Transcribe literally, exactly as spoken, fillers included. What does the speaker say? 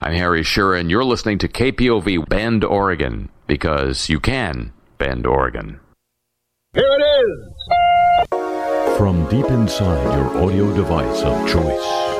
I'm Harry Sheeran, and you're listening to K P O V Bend, Oregon, because you can Bend, Oregon. Here it is! From deep inside your audio device of choice.